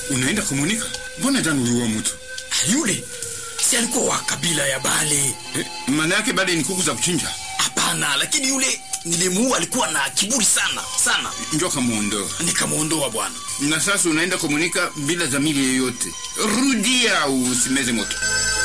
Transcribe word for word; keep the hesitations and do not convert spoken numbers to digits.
Unaenda kumunika? Mbona jana uliua mtu? Yule si alikuwa wa kabila ya Bale. Eh, maana yake Bale ni kuku za kuchinja? Hapana, lakini yule nilimuua alikuwa na kiburi sana sana. Njoo kamuondoa. Nikamuondoa bwana. Na sasa unaenda kumunika bila dhamiri yoyote. Rudia usimeze moto.